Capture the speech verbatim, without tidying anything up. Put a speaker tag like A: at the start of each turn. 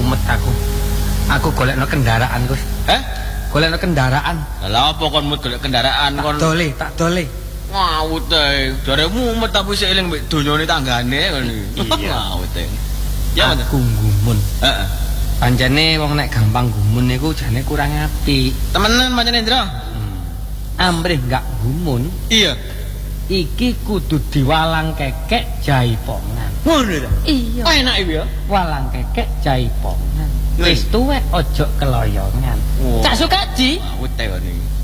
A: mumet aku. Aku golekno kendaraan, Gus.
B: Eh?
A: Golekno kendaraan.
B: Lah apa kon mut golek kendaraan kon?
A: Tak dole, tak dole.
B: Ngawut ae. Jaremu mumet tapi sik eling mbek donyane tanggane ngono. Ngawut ae. Ya
A: aku gumun.
B: Heeh.
A: Pancene wong nek gampang gumun niku jane kurang apik.
B: Temenan pancen Indra.
A: Hmm. Amrih gak gumun.
B: Iya.
A: Iki kudu diwalang kekek jaipongan.
B: Ngono ta?
A: Iya.
B: Oh, enak iki ya.
A: Walang kekek jaipongan. Wis tuwek ojo keloyongan.
B: Oh.
A: Cak Sukaji.
B: Ngawut ae ngene.